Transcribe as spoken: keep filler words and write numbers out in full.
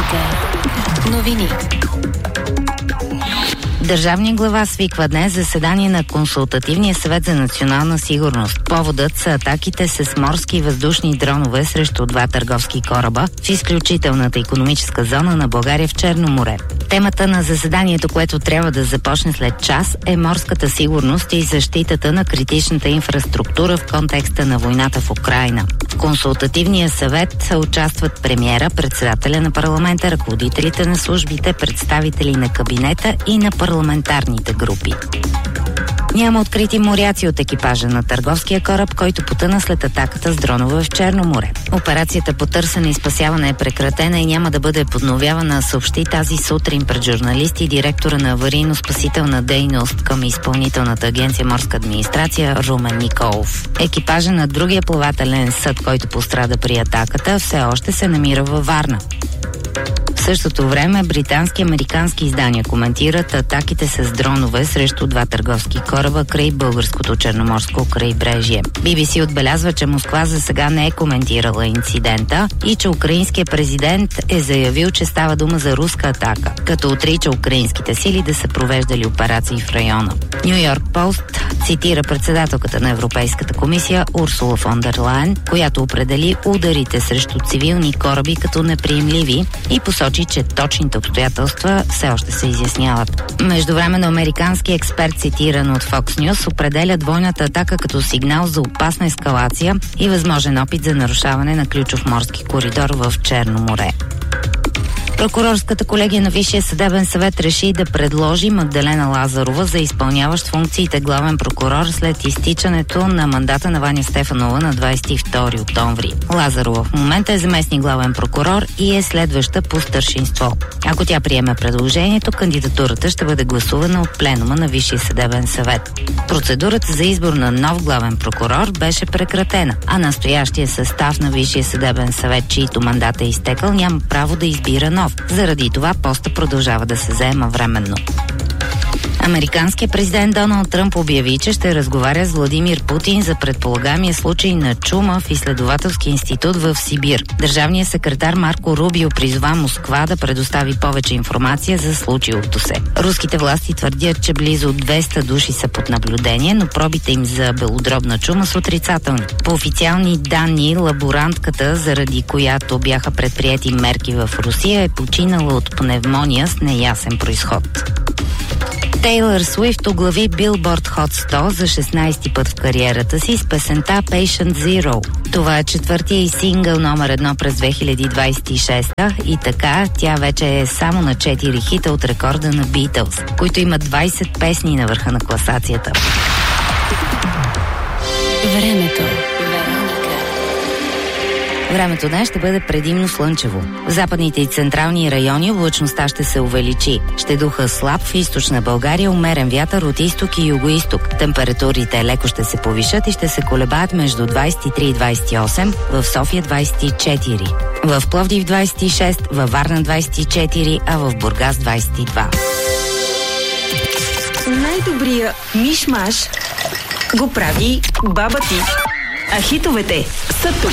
Вероника. Новини. Държавният глава свиква днес заседание на Консултативния съвет за национална сигурност. Поводът са атаките с морски и въздушни дронове срещу два търговски кораба в изключителната икономическа зона на България в Черно море. Темата на заседанието, което трябва да започне след час, е морската сигурност и защитата на критичната инфраструктура в контекста на войната в Украйна. В Консултативния съвет участват премиера, председателя на парламента, ръководителите на службите, представители на кабинета и на парламентарните групи. Няма открити моряци от екипажа на търговския кораб, който потъна след атаката с дронове в Черно море. Операцията по търсене и спасяване е прекратена и няма да бъде подновявана, съобщи тази сутрин пред журналисти директора на аварийно-спасителна дейност към Изпълнителната агенция морска администрация Румен Николов. Екипажа на другия плавателен съд, който пострада при атаката, все още се намира във Варна. В същото време британски и американски издания коментират атаките с дронове срещу два търговски кораба край българското черноморско крайбрежие. Би Би Си отбелязва, че Москва за сега не е коментирала инцидента и че украинският президент е заявил, че става дума за руска атака, като отрича украинските сили да са провеждали операции в района. Ню Йорк Пост цитира председателката на Европейската комисия Урсула фон дер Лайен, която определи ударите срещу цивилни кораби като неприемливи и посочи, че точните обстоятелства все още се изясняват. Междувременно американски експерт, цитиран от Fox News, определя двойната атака като сигнал за опасна ескалация и възможен опит за нарушаване на ключов морски коридор в Черно море. Прокурорската колегия на Висшия съдебен съвет реши да предложи Магдалена Лазарова за изпълняващ функциите главен прокурор след изтичането на мандата на Ваня Стефанова на двадесет и втори октомври. Лазарова в момента е заместник главен прокурор и е следваща по старшинство. Ако тя приеме предложението, кандидатурата ще бъде гласувана от пленума на Висшия съдебен съвет. Процедурата за избор на нов главен прокурор беше прекратена, а настоящия състав на Висшия съдебен съвет, чийто мандат е изтекал, няма право да избира нов. Заради това поста продължава да се заема временно. Американският президент Доналд Тръмп обяви, че ще разговаря с Владимир Путин за предполагаемия случай на чума в изследователски институт в Сибир. Държавният секретар Марко Рубио призова Москва да предостави повече информация за случилото се. Руските власти твърдят, че близо двеста души са под наблюдение, но пробите им за белодробна чума са отрицателни. По официални данни, лаборантката, заради която бяха предприети мерки в Русия, е починала от пневмония с неясен произход. Тейлър Суифт оглави Billboard Hot сто за шестнадесети път в кариерата си с песента Patient Zero. Това е четвъртия и сингъл номер едно през две хиляди двадесет и шеста и така тя вече е само на четири хита от рекорда на Beatles, които имат двадесет песни на върха на класацията. Времето. Времето днес ще бъде предимно слънчево. В западните и централни райони облачността ще се увеличи. Ще духа слаб в източна България, умерен вятър от изток и югоизток. Температурите леко ще се повишат и ще се колебаят между двадесет и три и двадесет и осем, в София двадесет и четири. В Пловдив двадесет и шест, във Варна двадесет и четири, а в Бургас двадесет и два. Най-добрия миш-маш го прави баба ти. А хитовете са тук.